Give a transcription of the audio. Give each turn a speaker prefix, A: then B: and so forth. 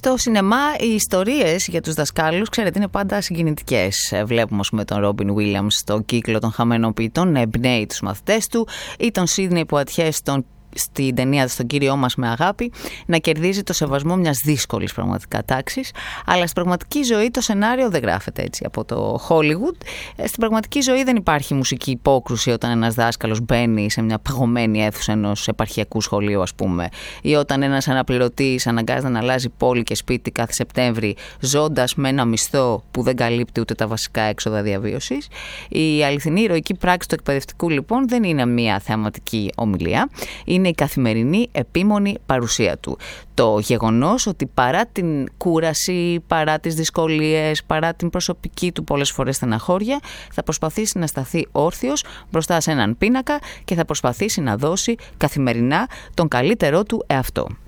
A: Στο σινεμά οι ιστορίες για τους δασκάλους, ξέρετε, είναι πάντα συγκινητικές. Βλέπουμε, ας πούμε, τον Ρόμπιν Βίλιαμς στο κύκλο των χαμένων ποιητών να εμπνέει τους μαθητές του, ή τον Σίδνεϊ Πουατιέ στην ταινία «Στον Κύριό μας με αγάπη» να κερδίζει το σεβασμό μιας δύσκολης πραγματικά τάξης. Αλλά στην πραγματική ζωή το σενάριο δεν γράφεται έτσι από το Hollywood. Στην πραγματική ζωή δεν υπάρχει μουσική υπόκρουση όταν ένας δάσκαλος μπαίνει σε μια παγωμένη αίθουσα ενός επαρχιακού σχολείου, ας πούμε, ή όταν ένας αναπληρωτής αναγκάζεται να αλλάζει πόλη και σπίτι κάθε Σεπτέμβρη, ζώντας με ένα μισθό που δεν καλύπτει ούτε τα βασικά έξοδα διαβίωσης. Η αληθινή ηρωική πράξη του εκπαιδευτικού, λοιπόν, δεν είναι μια θεαματική ομιλία. Είναι η καθημερινή επίμονη παρουσία του. Το γεγονός ότι παρά την κούραση, παρά τις δυσκολίες, παρά την προσωπική του πολλές φορές στεναχώρια, θα προσπαθήσει να σταθεί όρθιος μπροστά σε έναν πίνακα και θα προσπαθήσει να δώσει καθημερινά τον καλύτερό του εαυτό.